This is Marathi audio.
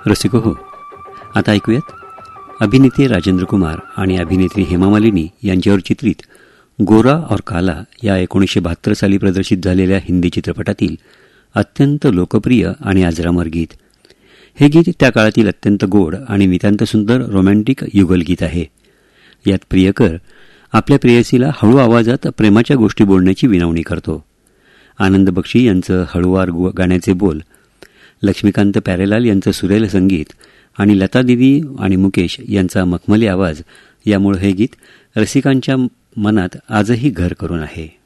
रसिको हो, आता ऐकूयात अभिनेते राजेंद्र कुमार आणि अभिनेत्री हेमा मालिनी यांच्यावर चित्रित गोरा और काला या 1972 साली प्रदर्शित झालेल्या हिंदी चित्रपटातील अत्यंत लोकप्रिय आणि अजरामर गीत. हे गीत त्या काळातील अत्यंत गोड आणि नितांत सुंदर रोमॅन्टिक युगलगीत आहे. यात प्रियकर आपल्या प्रेयसीला हळू आवाजात प्रेमाच्या गोष्टी बोलण्याची विनवणी करतो. आनंद बक्षी यांचं हळुवार गाण्याचे बोल, लक्ष्मीकांत प्यारेलाल यांचं सुरेल संगीत आणि लता दीदी आणि मुकेश यांचा मखमली आवाज यामुळे हे गीत रसिकांच्या मनात आजही घर करून आहे.